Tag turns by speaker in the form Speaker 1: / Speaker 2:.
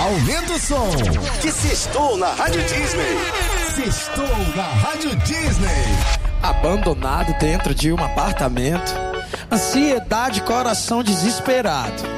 Speaker 1: Aumenta o som.
Speaker 2: Que sextou na Rádio Disney.
Speaker 1: Sextou na Rádio Disney.
Speaker 3: Abandonado dentro de um apartamento. Ansiedade, coração desesperado.